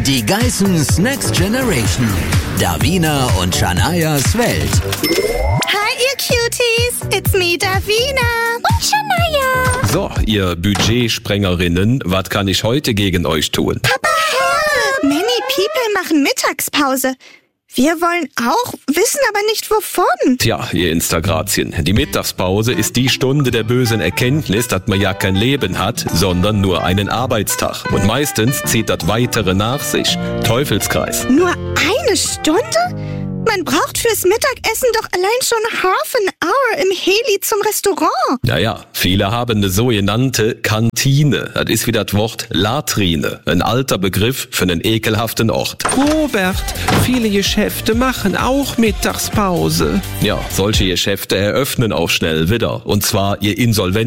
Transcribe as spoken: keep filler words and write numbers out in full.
Die Geissens Next Generation. Davina und Shanayas Welt. Hi, ihr Cuties. It's me, Davina. Und Shanaya. So, ihr Budgetsprengerinnen, was kann ich heute gegen euch tun? Papa, help! Many people machen Mittagspause. Wir wollen auch, wissen aber nicht wovon. Tja, ihr Instagrazien, die Mittagspause ist die Stunde der bösen Erkenntnis, dass man ja kein Leben hat, sondern nur einen Arbeitstag. Und meistens zieht das weitere nach sich. Teufelskreis. Nur eine Stunde? Man braucht fürs Mittagessen doch allein schon half an hour im Heli zum Restaurant. Naja, viele haben eine sogenannte Kantine. Das ist wie das Wort Latrine, ein alter Begriff für einen ekelhaften Ort. Robert, viele Geschäfte machen auch Mittagspause. Ja, solche Geschäfte eröffnen auch schnell wieder. Und zwar ihr Insolvenz